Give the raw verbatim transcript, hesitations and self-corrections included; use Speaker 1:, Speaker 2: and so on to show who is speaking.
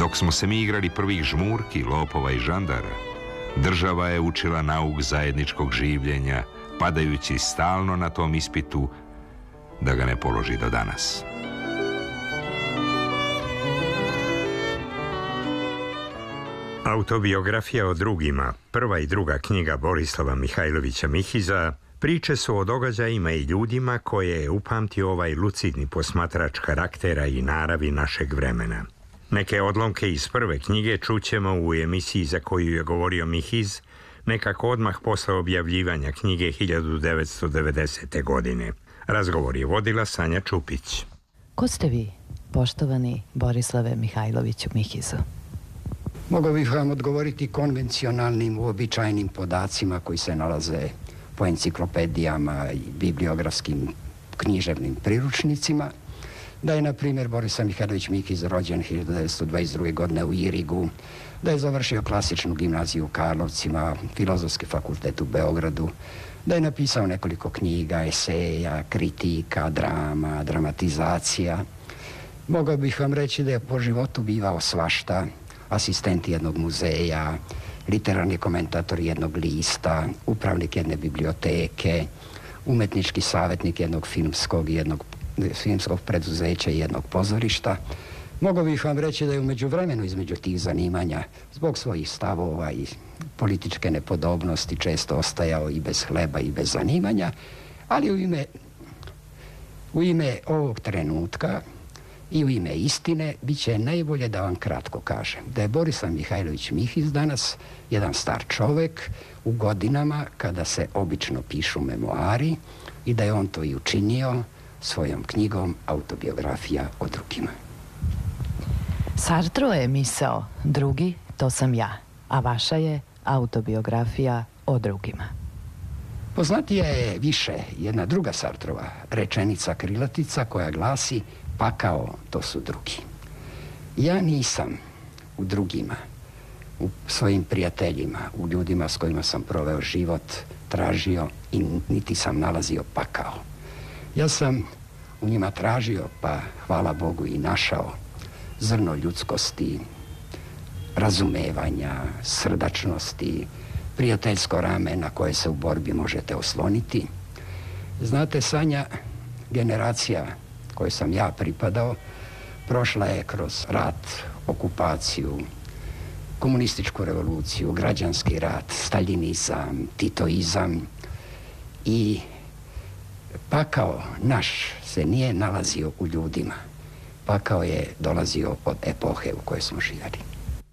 Speaker 1: Dok smo se mi igrali prvih žmurki, lopova i žandara, država je učila nauk zajedničkog življenja, padajući stalno na tom ispitu da ga ne položi do danas.
Speaker 2: Autobiografija o drugima, prva i druga knjiga Borislava Mihajlovića Mihiza, priče su o događajima i ljudima koje je upamtio ovaj lucidni posmatrač karaktera i naravi našeg vremena. Neke odlomke iz prve knjige čućemo u emisiji za koju je govorio Mihiz, nekako odmah posle objavljivanja knjige hiljadu devetsto devedesete. godine. Razgovor je vodila Sanja Čupić.
Speaker 3: Ko ste vi, poštovani Borislave Mihajloviću Mihizu?
Speaker 4: Mogao bih vam odgovoriti konvencionalnim, uobičajenim podacima koji se nalaze po enciklopedijama i bibliografskim književnim priručnicima, da je, na primjer, Borislav Mihajlović Mihiz rođen hiljadu devetsto dvadeset druge. godine u Irigu, da je završio klasičnu gimnaziju u Karlovcima, Filozofski fakultet u Beogradu, da je napisao nekoliko knjiga, eseja, kritika, drama, dramatizacija. Mogao bih vam reći da je po životu bivao svašta, asistent jednog muzeja, literarni komentator jednog lista, upravnik jedne biblioteke, umetnički savjetnik jednog filmskog, jednog filmskog preduzeća i jednog pozorišta. Mogao bih vam reći da je u međuvremenu između tih zanimanja, zbog svojih stavova i političke nepodobnosti, često ostajao i bez hleba i bez zanimanja, ali u ime, u ime ovog trenutka i u ime istine bit će najbolje da vam kratko kažem da je Borislav Mihajlović Mihiz danas jedan star čovek u godinama kada se obično pišu memoari i da je on to i učinio svojom knjigom Autobiografija o drugima.
Speaker 3: Sartro je misao drugi, to sam ja, a vaša je Autobiografija o drugima.
Speaker 4: Poznatija je više jedna druga Sartrova rečenica krilatica koja glasi: pakao, to su drugi. Ja nisam u drugima, u svojim prijateljima, u ljudima s kojima sam proveo život, tražio i niti sam nalazio pakao. Ja sam u njima tražio, pa hvala Bogu i našao, zrno ljudskosti, razumevanja, srdačnosti, prijateljsko rame na koje se u borbi možete osloniti. Znate, Sanja, generacija kojoj sam ja pripadao, prošla je kroz rat, okupaciju, komunističku revoluciju, građanski rat, staljinizam, titoizam i pakao naš se nije nalazio u ljudima. Pakao je dolazio od epohe u kojoj smo živjeli.